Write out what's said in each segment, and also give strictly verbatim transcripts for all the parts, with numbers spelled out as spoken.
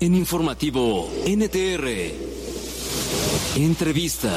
En Informativo N T R. Entrevista.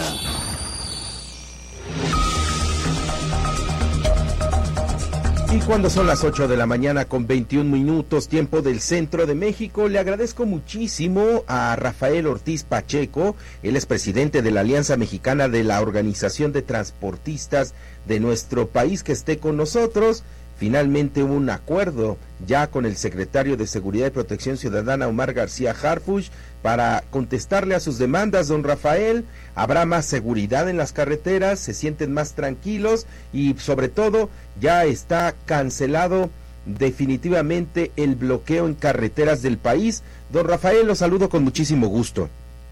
Y cuando son las ocho de la mañana con veintiún minutos, tiempo del centro de México, le agradezco muchísimo a Rafael Ortiz Pacheco, él es presidente de la Alianza Mexicana de la Organización de Transportistas de nuestro país, que esté con nosotros. Finalmente hubo un acuerdo ya con el secretario de Seguridad y Protección Ciudadana, Omar García Harfuch, para contestarle a sus demandas. Don Rafael, habrá más seguridad en las carreteras, se sienten más tranquilos y sobre todo ya está cancelado definitivamente el bloqueo en carreteras del país. Don Rafael, lo saludo con muchísimo gusto.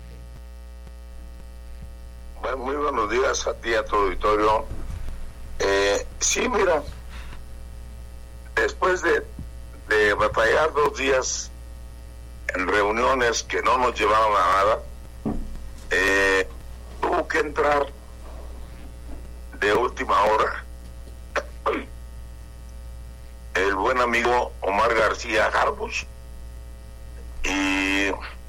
Bueno, muy buenos días a ti y a tu auditorio. Eh, sí, mira, después de, de batallar dos días en reuniones que no nos llevaron a nada, eh, tuvo que entrar de última hora el buen amigo Omar García Harfuch, y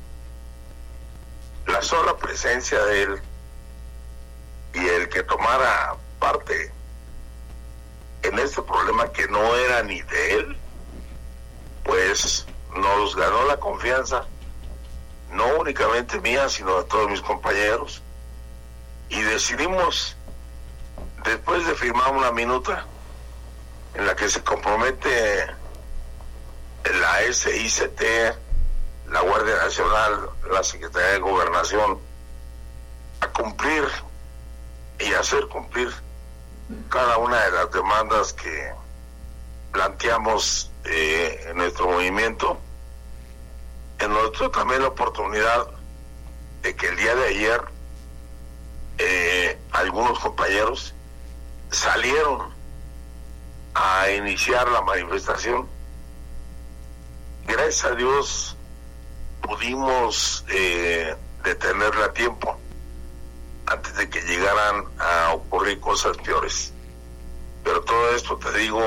la sola presencia de él y el que tomara parte en este problema que no era ni de él, pues nos ganó la confianza, no únicamente mía, sino de todos mis compañeros, y decidimos, después de firmar una minuta en la que se compromete la S I C T, la Guardia Nacional, la Secretaría de Gobernación, a cumplir y hacer cumplir cada una de las demandas que planteamos eh, en nuestro movimiento. En nosotros también la oportunidad de que el día de ayer eh, algunos compañeros salieron a iniciar la manifestación. Gracias a Dios pudimos eh, detenerla a tiempo antes de que llegaran a ocurrir cosas peores. Pero todo esto, te digo,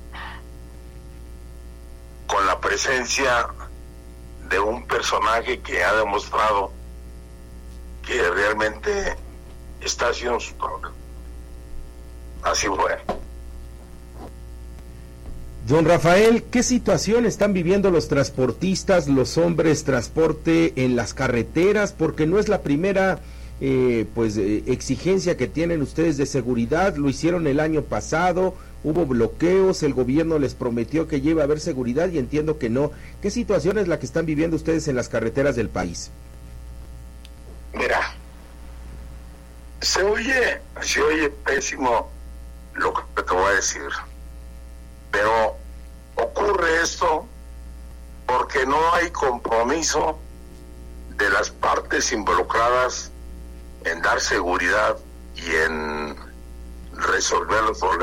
con la presencia de un personaje que ha demostrado que realmente está haciendo su trabajo. Así fue. Don Rafael, ¿qué situación están viviendo los transportistas, los hombres transporte en las carreteras? Porque no es la primera eh, pues eh, exigencia que tienen ustedes de seguridad. Lo hicieron el año pasado, hubo bloqueos, el gobierno les prometió que ya iba a haber seguridad y entiendo que no. ¿Qué situación es la que están viviendo ustedes en las carreteras del país? Mira, se oye, se oye pésimo lo que te voy a decir, pero ocurre esto porque no hay compromiso de las partes involucradas en dar seguridad y en resolver los problemas